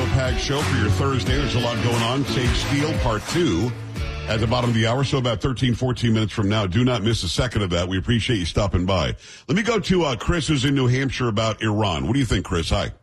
Joe Pags Show for your Thursday. There's a lot going on. Sage Steele, Part 2, at the bottom of the hour. So about 13, 14 minutes from now. Do not miss a second of that. We appreciate you stopping by. Let me go to Chris, who's in New Hampshire, about Iran. What do you think, Chris? Hi.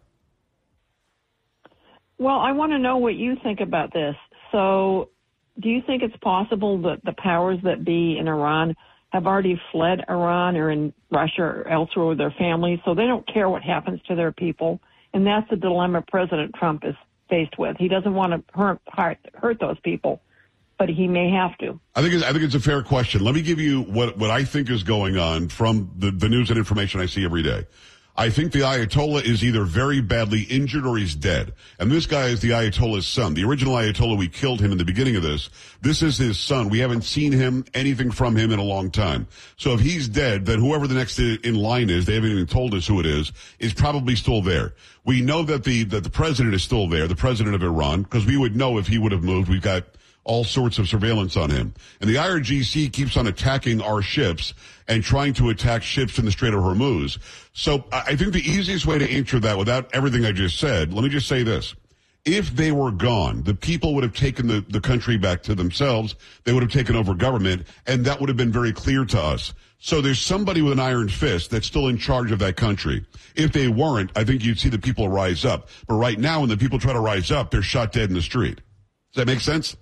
Well, I want to know what you think about this. So do you think it's possible that the powers that be in Iran have already fled Iran or in Russia or elsewhere with their families, so they don't care what happens to their people? And that's the dilemma President Trump is faced with. He doesn't want to hurt those people, but he may have to. I think it's a fair question. Let me give you what I think is going on from the news and information I see every day. I think the Ayatollah is either very badly injured or he's dead. And this guy is the Ayatollah's son. The original Ayatollah, we killed him in the beginning of this. This is his son. We haven't seen anything from him in a long time. So if he's dead, then whoever the next in line is, they haven't even told us who it is probably still there. We know that the president is still there, the president of Iran, because we would know if he would have moved. We've got all sorts of surveillance on him. And the IRGC keeps on attacking our ships and trying to attack ships in the Strait of Hormuz. So I think the easiest way to answer that without everything I just said, let me just say this. If they were gone, the people would have taken the country back to themselves. They would have taken over government, and that would have been very clear to us. So there's somebody with an iron fist that's still in charge of that country. If they weren't, I think you'd see the people rise up. But right now, when the people try to rise up, they're shot dead in the street. Does that make sense?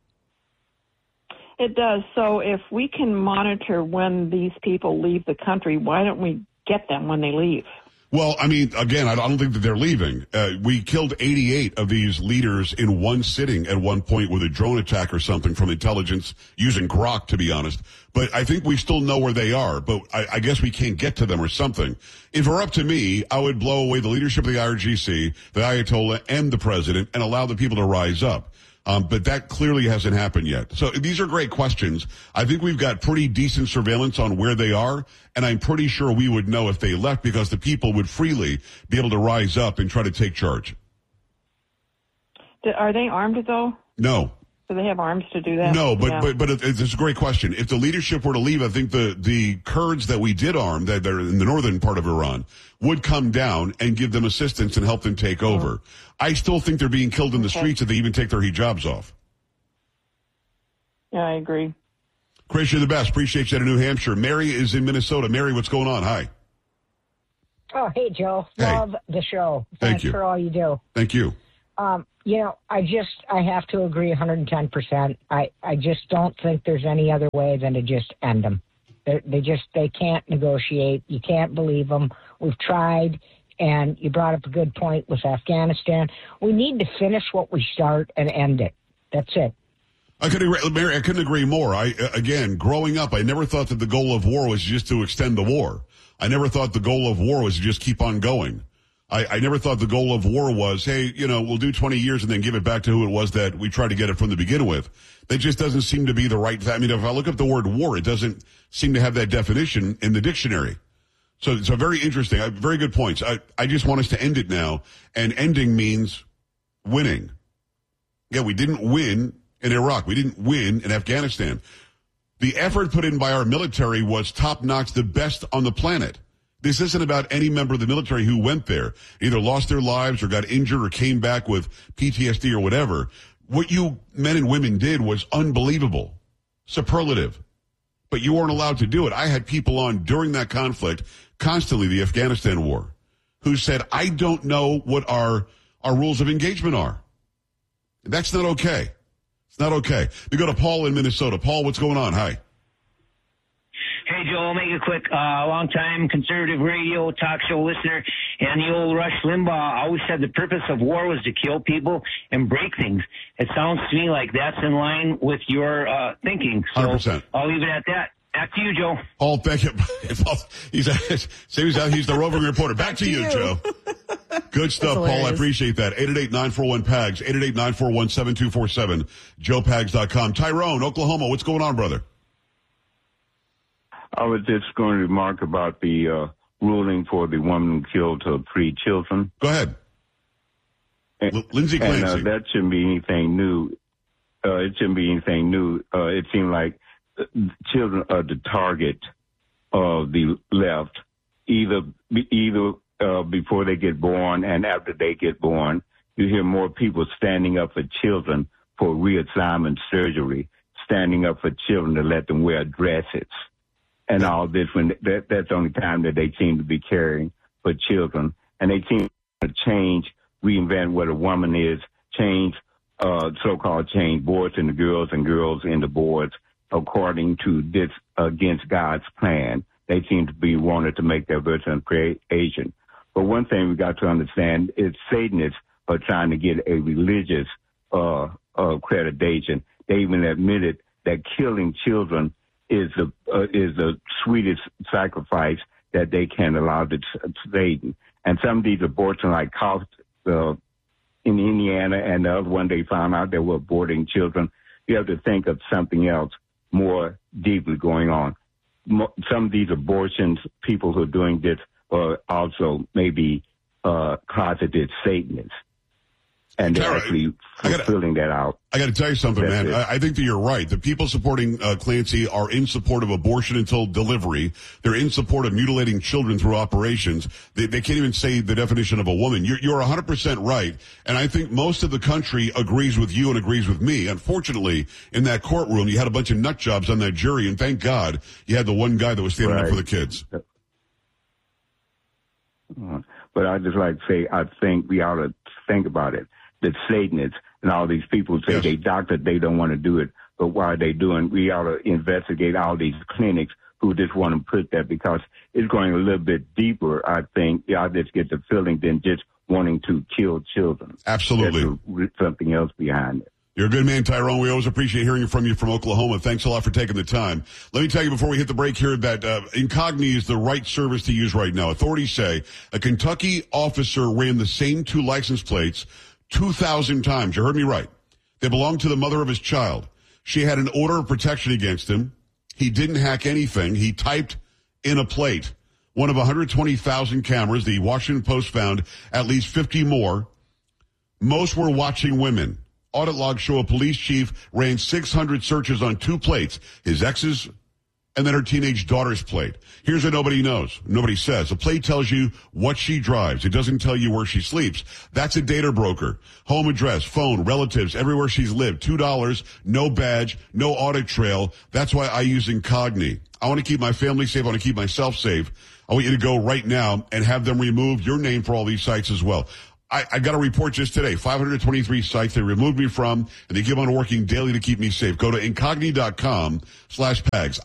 It does. So if we can monitor when these people leave the country, why don't we get them when they leave? Well, I mean, again, I don't think that they're leaving. We killed 88 of these leaders in one sitting at one point with a drone attack or something from intelligence using Grok, to be honest. But I think we still know where they are, but I guess we can't get to them or something. If it were up to me, I would blow away the leadership of the IRGC, the Ayatollah, and the president and allow the people to rise up. But that clearly hasn't happened yet. So these are great questions. I think we've got pretty decent surveillance on where they are, and I'm pretty sure we would know if they left because the people would freely be able to rise up and try to take charge. Are they armed, though? No. Do they have arms to do that? No, but it's a great question. If the leadership were to leave, I think the Kurds that we did arm, that they're in the northern part of Iran, would come down and give them assistance and help them take over. I still think they're being killed in the streets if they even take their hijabs off. Yeah, I agree. Chris, you're the best. Appreciate you out of New Hampshire. Mary is in Minnesota. Mary, what's going on? Hi. Oh, hey, Joe. Hey. Love the show. Thank you for all you do. Thank you. I have to agree 110%. I just don't think there's any other way than to just end them. They can't negotiate. You can't believe them. We've tried, and you brought up a good point with Afghanistan. We need to finish what we start and end it. That's it. Mary, I couldn't agree more. Again, growing up, I never thought that the goal of war was just to extend the war. I never thought the goal of war was to just keep on going. I never thought the goal of war was, hey, we'll do 20 years and then give it back to who it was that we tried to get it from the begin with. That just doesn't seem to be the right thing. I mean, if I look up the word war, it doesn't seem to have that definition in the dictionary. So it's very interesting. Very good points. I just want us to end it now. And ending means winning. Yeah, we didn't win in Iraq. We didn't win in Afghanistan. The effort put in by our military was top-notch, the best on the planet. This isn't about any member of the military who went there, either lost their lives or got injured or came back with PTSD or whatever. What you men and women did was unbelievable, superlative. But you weren't allowed to do it. I had people on during that conflict, constantly the Afghanistan war, who said, I don't know what our rules of engagement are. That's not okay. It's not okay. We go to Paul in Minnesota. Paul, what's going on? Hi. Hey, Joe, I'll make it quick. Long-time conservative radio talk show listener, and the old Rush Limbaugh always said the purpose of war was to kill people and break things. It sounds to me like that's in line with your thinking. So 100%. I'll leave it at that. Back to you, Joe. Paul, thank you. He's the roving reporter. Back to you, Joe. Good stuff, Paul. I appreciate that. 888-941-PAGS, 888-941-7247, joepags.com. Tyrone, Oklahoma, what's going on, brother? I was just going to remark about the ruling for the woman who killed her 3 children. Go ahead. Lindsay Clancy. And that shouldn't be anything new. It shouldn't be anything new. It seemed like children are the target of the left, either before they get born and after they get born. You hear more people standing up for children for reassignment surgery, standing up for children to let them wear dresses and all this. When that's the only time that they seem to be caring for children. And they seem to change, reinvent what a woman is, change, so-called change boys into girls and girls into boys according to this, against God's plan. They seem to be wanted to make their virtue creation. But one thing we got to understand is Satanists are trying to get a religious accreditation. They even admitted that killing children is the sweetest sacrifice that they can allow to Satan. And some of these abortions, like cost in Indiana, and the other one they found out they were aborting children. You have to think of something else more deeply going on. Some of these abortions, people who are doing this are also maybe closeted Satanists. And they're actually filling that out. I got to tell you something, man. I think that you're right. The people supporting Clancy are in support of abortion until delivery. They're in support of mutilating children through operations. They can't even say the definition of a woman. You're 100% right. And I think most of the country agrees with you and agrees with me. Unfortunately, in that courtroom, you had a bunch of nut jobs on that jury, and thank God you had the one guy that was standing up for the kids. But I just like to say, I think we ought to think about it. The Satanists and all these people say they doctor, they don't want to do it. But why are they doing? We ought to investigate all these clinics who just want to put that, because it's going a little bit deeper, I think. I just get the feeling than just wanting to kill children. Absolutely. There's something else behind it. You're a good man, Tyrone. We always appreciate hearing from you from Oklahoma. Thanks a lot for taking the time. Let me tell you before we hit the break here that Incogni is the right service to use right now. Authorities say a Kentucky officer ran the same two license plates 2,000 times. You heard me right. They belonged to the mother of his child. She had an order of protection against him. He didn't hack anything. He typed in a plate. One of 120,000 cameras. The Washington Post found at least 50 more. Most were watching women. Audit logs show a police chief ran 600 searches on two plates, his ex's and then her teenage daughter's plate. Here's what nobody knows. Nobody says. A plate tells you what she drives. It doesn't tell you where she sleeps. That's a data broker. Home address, phone, relatives, everywhere she's lived. $2, no badge, no audit trail. That's why I use Incogni. I want to keep my family safe. I want to keep myself safe. I want you to go right now and have them remove your name for all these sites as well. I got a report just today, 523 sites they removed me from, and they keep on working daily to keep me safe. Go to incogni.com/PAGS,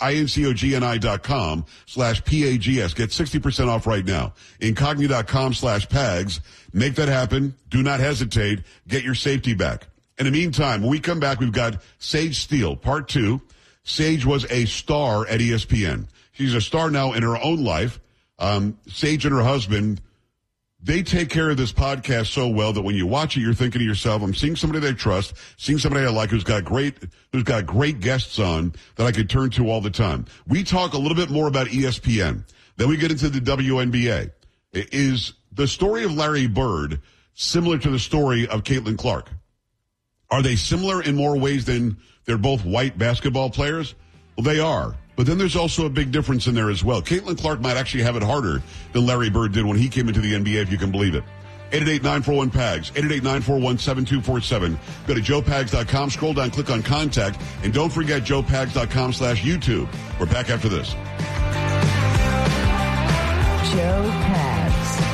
incogni.com/PAGS. Get 60% off right now. Incogni.com/PAGS. Make that happen. Do not hesitate. Get your safety back. In the meantime, when we come back, we've got Sage Steele, part 2. Sage was a star at ESPN. She's a star now in her own life. Sage and her husband, they take care of this podcast so well that when you watch it, you're thinking to yourself, I'm seeing somebody that I trust, seeing somebody I like who's got great guests on that I could turn to all the time. We talk a little bit more about ESPN. Then we get into the WNBA. Is the story of Larry Bird similar to the story of Caitlin Clark? Are they similar in more ways than they're both white basketball players? Well, they are. But then there's also a big difference in there as well. Caitlin Clark might actually have it harder than Larry Bird did when he came into the NBA, if you can believe it. 888-941-PAGS, 888-941-7247. Go to joepags.com, scroll down, click on contact, and don't forget joepags.com/YouTube. We're back after this. Joe Pags.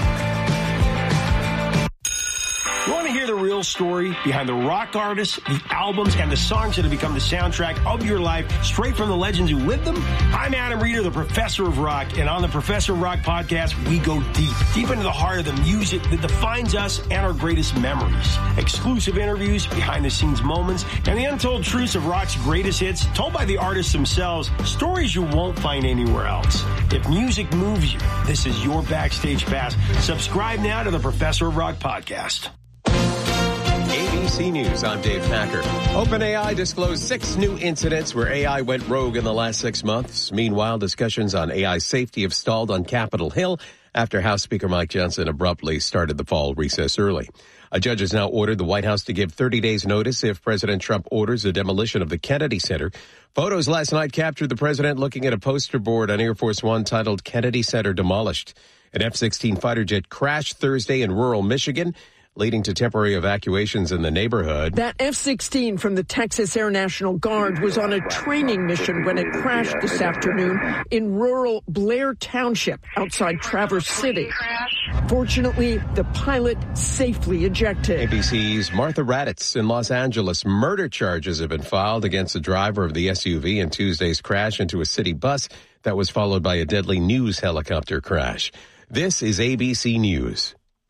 You want to hear the real story behind the rock artists, the albums, and the songs that have become the soundtrack of your life, straight from the legends who lived them? I'm Adam Reeder, the Professor of Rock, and on the Professor of Rock podcast, we go deep into the heart of the music that defines us and our greatest memories. Exclusive interviews, behind-the-scenes moments, and the untold truths of rock's greatest hits, told by the artists themselves, stories you won't find anywhere else. If music moves you, this is your backstage pass. Subscribe now to the Professor of Rock podcast. ABC News, I'm Dave Packer. OpenAI disclosed 6 new incidents where AI went rogue in the last 6 months. Meanwhile, discussions on AI safety have stalled on Capitol Hill after House Speaker Mike Johnson abruptly started the fall recess early. A judge has now ordered the White House to give 30 days notice if President Trump orders the demolition of the Kennedy Center. Photos last night captured the president looking at a poster board on Air Force One titled Kennedy Center Demolished. An F-16 fighter jet crashed Thursday in rural Michigan. leading to temporary evacuations in the neighborhood. That F-16 from the Texas Air National Guard was on a training mission when it crashed this afternoon in rural Blair Township outside Traverse City. Fortunately, the pilot safely ejected. ABC's Martha Raddatz in Los Angeles. Murder charges have been filed against the driver of the SUV in Tuesday's crash into a city bus that was followed by a deadly news helicopter crash. This is ABC News.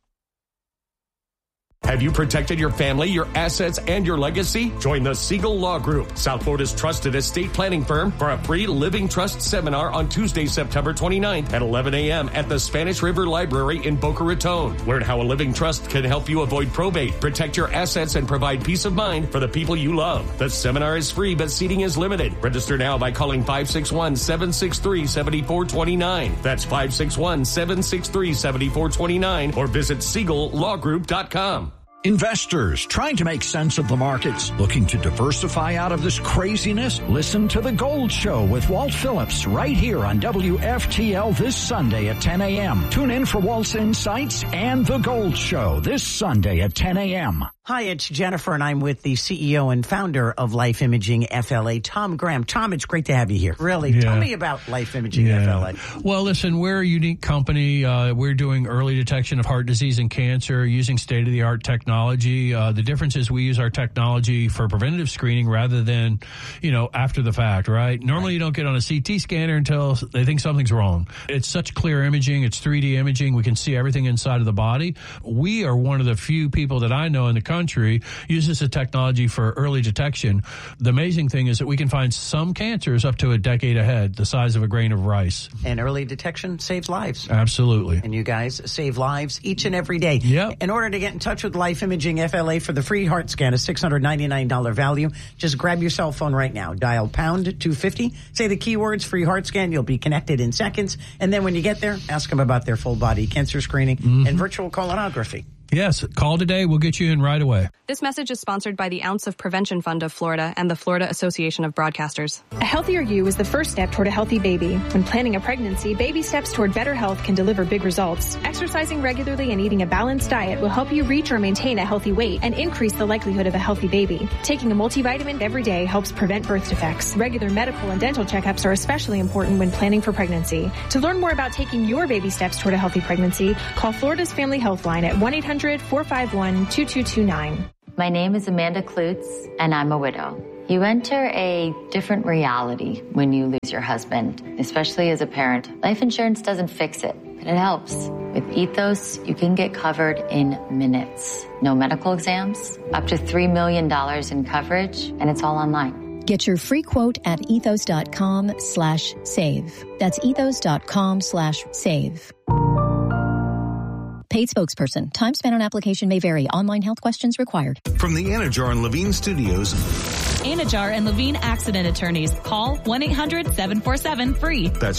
Have you protected your family, your assets, and your legacy? Join the Siegel Law Group, South Florida's trusted estate planning firm, for a free Living Trust seminar on Tuesday, September 29th at 11 a.m. at the Spanish River Library in Boca Raton. Learn how a living trust can help you avoid probate, protect your assets, and provide peace of mind for the people you love. The seminar is free, but seating is limited. Register now by calling 561-763-7429. That's 561-763-7429 or visit SiegelLawGroup.com. Investors trying to make sense of the markets, looking to diversify out of this craziness? Listen to The Gold Show with Walt Phillips right here on WFTL this Sunday at 10 a.m. Tune in for Walt's insights and The Gold Show this Sunday at 10 a.m. Hi, it's Jennifer, and I'm with the CEO and founder of Life Imaging FLA, Tom Graham. Tom, it's great to have you here. Really, tell me about Life Imaging FLA. Well, listen, we're a unique company. We're doing early detection of heart disease and cancer using state-of-the-art technology. The difference is we use our technology for preventative screening rather than, after the fact, right? Normally you don't get on a CT scanner until they think something's wrong. It's such clear imaging. It's 3D imaging. We can see everything inside of the body. We are one of the few people that I know in the country uses the technology for early detection. The amazing thing is that we can find some cancers up to a decade ahead, the size of a grain of rice. And early detection saves lives. Absolutely. And you guys save lives each and every day. Yep. In order to get in touch with Life Imaging FLA for the free heart scan, a $699 value, just grab your cell phone right now. Dial pound 250, say the keywords free heart scan. You'll be connected in seconds. And then when you get there, ask them about their full body cancer screening and virtual colonography. Yes, call today. We'll get you in right away. This message is sponsored by the Ounce of Prevention Fund of Florida and the Florida Association of Broadcasters. A healthier you is the first step toward a healthy baby. When planning a pregnancy, baby steps toward better health can deliver big results. Exercising regularly and eating a balanced diet will help you reach or maintain a healthy weight and increase the likelihood of a healthy baby. Taking a multivitamin every day helps prevent birth defects. Regular medical and dental checkups are especially important when planning for pregnancy. To learn more about taking your baby steps toward a healthy pregnancy, call Florida's Family Health Line at 1-800-451-2229. My name is Amanda Klutz, and I'm a widow. You enter a different reality when you lose your husband, especially as a parent. Life insurance doesn't fix it, but it helps. With Ethos, you can get covered in minutes. No medical exams, up to $3 million in coverage, and it's all online. Get your free quote at ethos.com/save. That's ethos.com/save. Paid spokesperson. Time spent on application may vary. Online health questions required. From the Anajar and Levine Studios. Anajar and Levine Accident Attorneys. Call 1-800-747-FREE. That's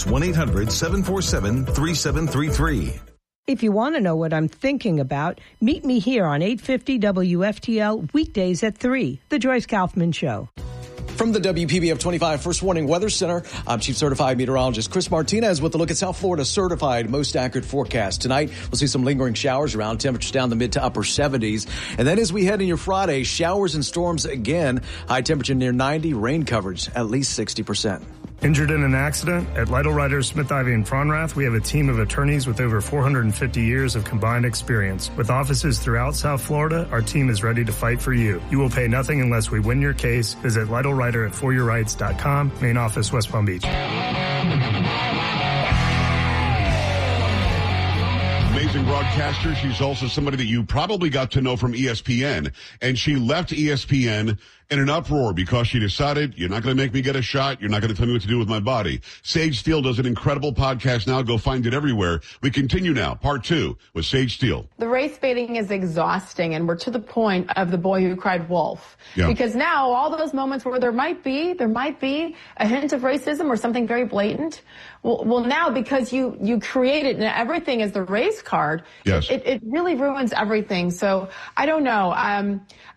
1-800-747-3733. If you want to know what I'm thinking about, meet me here on 850 WFTL weekdays at 3. The Joyce Kaufman Show. From the WPBF 25 First Warning Weather Center, I'm Chief Certified Meteorologist Chris Martinez with a look at South Florida's certified most accurate forecast. Tonight, we'll see some lingering showers around, temperatures down the mid to upper 70s. And then as we head into your Friday, showers and storms again. High temperature near 90, rain coverage at least 60%. Injured in an accident? At Lytle Writers, Smith, Ivy, and Fronrath, we have a team of attorneys with over 450 years of combined experience. With offices throughout South Florida, our team is ready to fight for you. You will pay nothing unless we win your case. Visit Lytle Writer at foryourrights.com. Main office, West Palm Beach. Amazing broadcaster. She's also somebody that you probably got to know from ESPN. And she left ESPN in an uproar because she decided, you're not going to make me get a shot. You're not going to tell me what to do with my body. Sage Steele does an incredible podcast now. Go find it everywhere. We continue now. Part 2 with Sage Steele. The race baiting is exhausting, and we're to the point of the boy who cried wolf. Yeah. Because now all those moments where there might be a hint of racism or something very blatant. Well, now because you create it and everything is the race card, yes. it really ruins everything. So I don't know.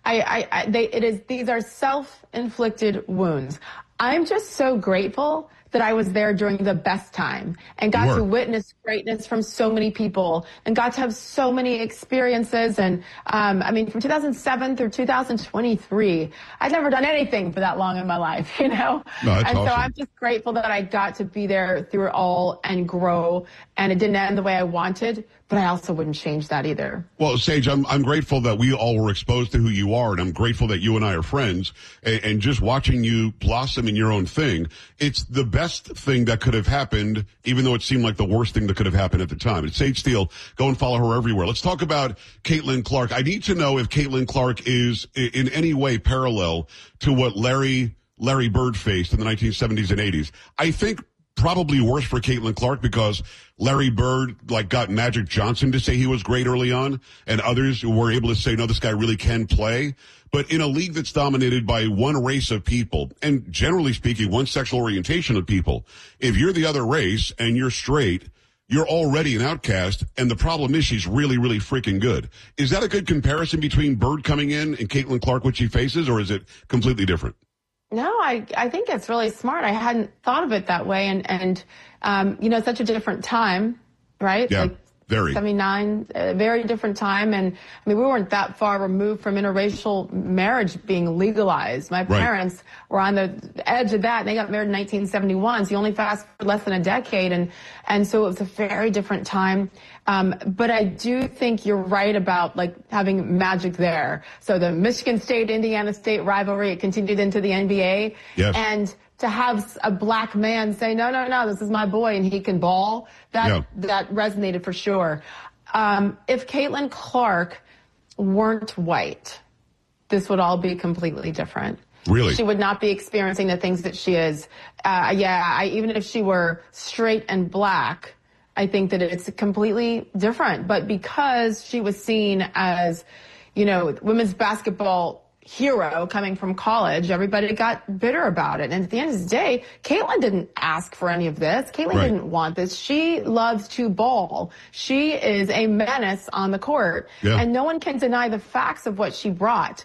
These are self-inflicted wounds. I'm just so grateful that I was there during the best time and got to witness greatness from so many people and got to have so many experiences. And, from 2007 through 2023, I'd never done anything for that long in my life, you know? No, that's awesome. So I'm just grateful that I got to be there through it all and grow. And it didn't end the way I wanted, but I also wouldn't change that either. Well, Sage, I'm grateful that we all were exposed to who you are, and I'm grateful that you and I are friends. And just watching you blossom in your own thing, it's the best thing that could have happened, even though it seemed like the worst thing that could have happened at the time. It's Sage Steele. Go and follow her everywhere. Let's talk about Caitlin Clark. I need to know if Caitlin Clark is in any way parallel to what Larry Bird faced in the 1970s and 80s. I think probably worse for Caitlin Clark because Larry Bird got Magic Johnson to say he was great early on, and others were able to say, no, this guy really can play. But in a league that's dominated by one race of people, and generally speaking, one sexual orientation of people, if you're the other race and you're straight, you're already an outcast, and the problem is she's really, really freaking good. Is that a good comparison between Bird coming in and Caitlin Clark, what she faces, or is it completely different? No, I think it's really smart. I hadn't thought of it that way. And such a different time, right? Yeah, very. 79, a very different time. And we weren't that far removed from interracial marriage being legalized. My parents were on the edge of that, and they got married in 1971. So you only fast for less than a decade. And so it was a very different time. But I do think you're right about having Magic there. So the Michigan State, Indiana State rivalry, it continued into the NBA. Yes. And to have a black man say, no, this is my boy and he can ball, that resonated for sure. If Caitlin Clark weren't white, this would all be completely different. Really? She would not be experiencing the things that she is. Even if she were straight and black, I think that it's completely different. But because she was seen as, women's basketball hero coming from college, everybody got bitter about it. And at the end of the day, Caitlin didn't ask for any of this. Caitlin didn't want this. She loves to ball. She is a menace on the court. Yeah. And no one can deny the facts of what she brought.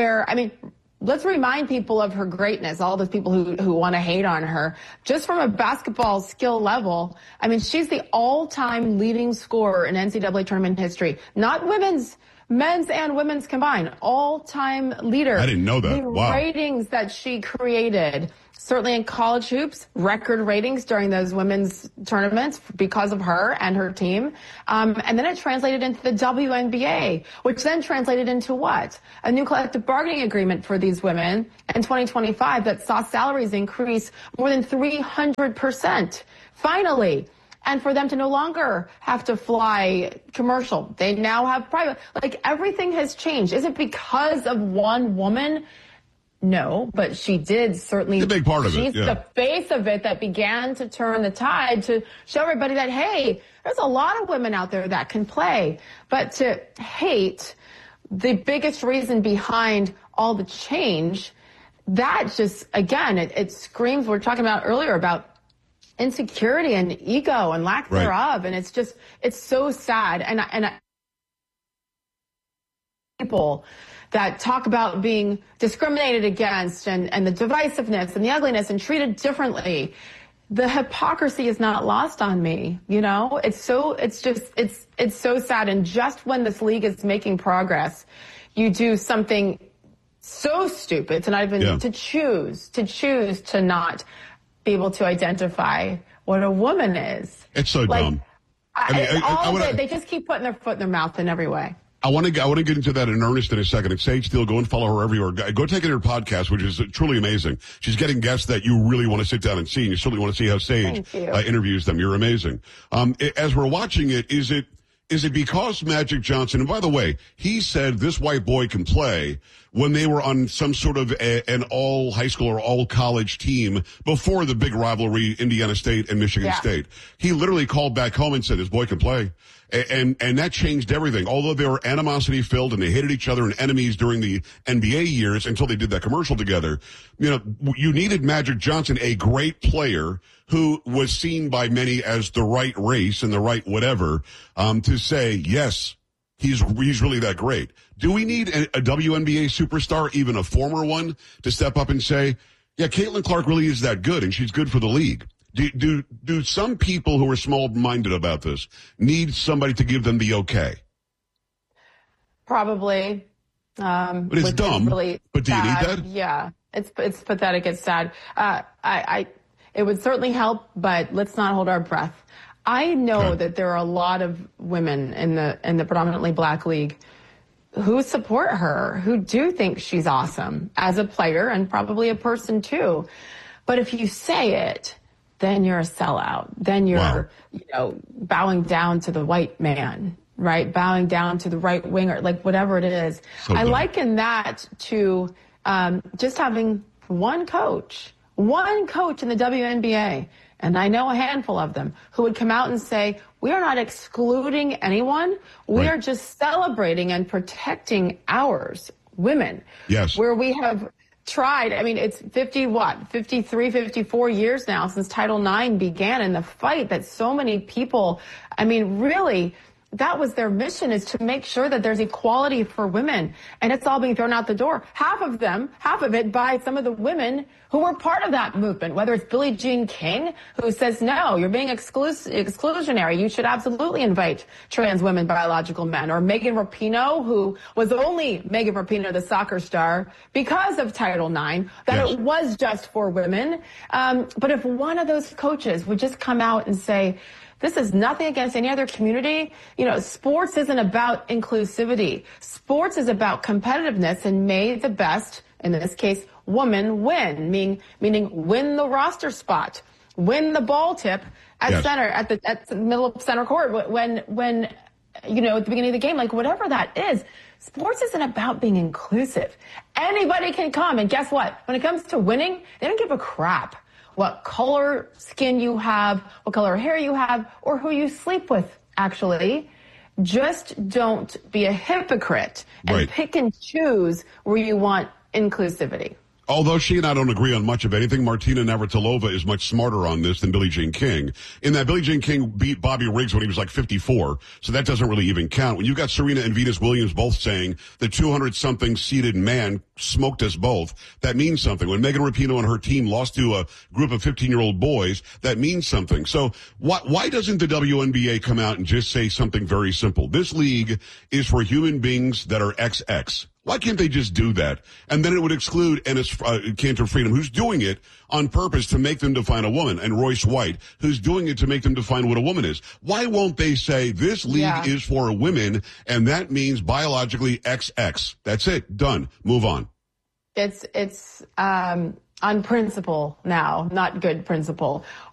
Let's remind people of her greatness, all those people who want to hate on her. Just from a basketball skill level, she's the all-time leading scorer in NCAA tournament history. Not men's and women's combined. All-time leader. I didn't know that. Wow. Ratings that she created, certainly in college hoops, record ratings during those women's tournaments because of her and her team. And then it translated into the WNBA, which then translated into what? A new collective bargaining agreement for these women in 2025 that saw salaries increase more than 300%. Finally. And for them to no longer have to fly commercial. They now have private. Everything has changed. Is it because of one woman? No, but she did certainly. It's a big part of it. She's the face of it that began to turn the tide to show everybody that, hey, there's a lot of women out there that can play. But to hate the biggest reason behind all the change, that just, again, it screams, we were talking about earlier about insecurity and ego and lack thereof. And it's so sad. And people that talk about being discriminated against and the divisiveness and the ugliness and treated differently. The hypocrisy is not lost on me. It's so sad. And just when this league is making progress, you do something so stupid to not even to choose to not be able to identify what a woman is. It's so dumb. They just keep putting their foot in their mouth in every way. I want to get into that in earnest in a second. It's Sage Steele. Go and follow her everywhere. Go take it to her podcast, which is truly amazing. She's getting guests that you really want to sit down and see, and you certainly want to see how Sage interviews them. You're amazing. As we're watching it, is it because Magic Johnson, and by the way, he said this white boy can play when they were on some sort of an all high school or all college team before the big rivalry, Indiana State and Michigan State. He literally called back home and said, this boy can play. And that changed everything. Although they were animosity filled and they hated each other and enemies during the NBA years until they did that commercial together. You needed Magic Johnson, a great player who was seen by many as the right race and the right whatever, to say, yes, he's really that great. Do we need a WNBA superstar, even a former one, to step up and say, Yeah, Caitlin Clark really is that good, and she's good for the league. Do some people who are small-minded about this need somebody to give them the okay? Probably. But it's dumb. Really but do you need sad. that? Yeah, it's pathetic. It's sad. It would certainly help, but let's not hold our breath. I know that there are a lot of women in the predominantly black league who support her, who do think she's awesome as a player and probably a person too. But if you say it, then you're a sellout. Then you're, bowing down to the white man, right? Bowing down to the right winger, like whatever it is. So I liken that to just having one coach in the WNBA, and I know a handful of them, who would come out and say, we are not excluding anyone. We are just celebrating and protecting ours, women. Yes. Where we have tried, I mean, it's 53, 54 years now since Title IX began, and the fight that so many people, I mean, really, that was their mission, is to make sure that there's equality for women. And it's all being thrown out the door. Half of it by some of the women who were part of that movement, whether it's Billie Jean King, who says, no, you're being exclusionary. You should absolutely invite trans women, biological men. Or Megan Rapinoe, who was only Megan Rapinoe, the soccer star, because of Title IX, that it was just for women. But if one of those coaches would just come out and say, this is nothing against any other community. Sports isn't about inclusivity. Sports is about competitiveness, and may the best, in this case, woman win, meaning win the roster spot, win the ball tip at center, at the middle of center court when at the beginning of the game, like whatever that is. Sports isn't about being inclusive. Anybody can come, and guess what? When it comes to winning, they don't give a crap what color skin you have, what color hair you have, or who you sleep with, actually. Just don't be a hypocrite and pick and choose where you want inclusivity. Although she and I don't agree on much of anything, Martina Navratilova is much smarter on this than Billie Jean King. In that, Billie Jean King beat Bobby Riggs when he was like 54, so that doesn't really even count. When you've got Serena and Venus Williams both saying the 200-something seeded man smoked us both, that means something. When Megan Rapinoe and her team lost to a group of 15-year-old boys, that means something. So why doesn't the WNBA come out and just say something very simple? This league is for human beings that are XX. Why can't they just do that? And then it would exclude Cantor Freedom, who's doing it on purpose to make them define a woman, and Royce White, who's doing it to make them define what a woman is. Why won't they say this league is for women, and that means biologically XX? That's it. Done. Move on. It's on principle now, not good principle.